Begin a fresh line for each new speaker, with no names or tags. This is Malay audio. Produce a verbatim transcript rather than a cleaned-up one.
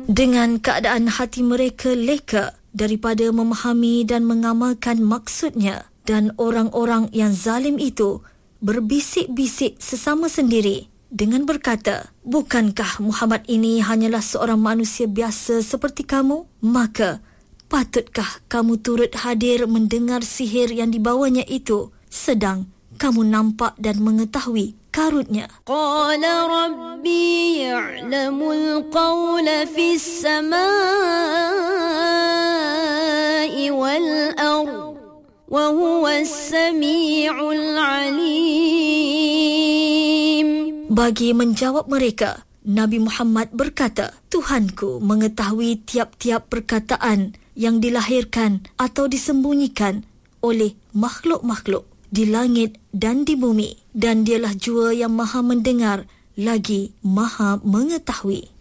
Dengan keadaan hati mereka leka daripada memahami dan mengamalkan maksudnya, dan orang-orang yang zalim itu berbisik-bisik sesama sendiri dengan berkata, bukankah Muhammad ini hanyalah seorang manusia biasa seperti kamu? Maka patutkah kamu turut hadir mendengar sihir yang dibawanya itu, sedang kamu nampak dan mengetahui karutnya?
Qala rabbi ya'lamul qawla fis samai wal ard wa huwas sami'ul alim.
Bagi menjawab mereka, Nabi Muhammad berkata, Tuhanku mengetahui tiap-tiap perkataan yang dilahirkan atau disembunyikan oleh makhluk-makhluk di langit dan di bumi, dan dialah jua yang maha mendengar lagi maha mengetahui.